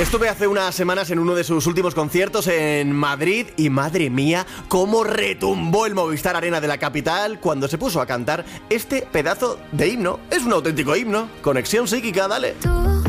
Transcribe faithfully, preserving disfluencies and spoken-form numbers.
Estuve hace unas semanas en uno de sus últimos conciertos en Madrid y madre mía, cómo retumbó el Movistar Arena de la capital cuando se puso a cantar este pedazo de himno. Es un auténtico himno. Conexión psíquica, dale. Tú